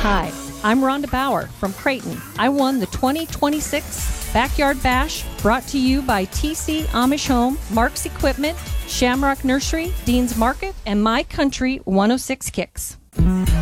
Hi, I'm Rhonda Bauer from Creighton. I won the 2026 Backyard Bash, brought to you by TC Amish Home, Mark's Equipment, Shamrock Nursery, Dean's Market, and My Country 106 Kicks.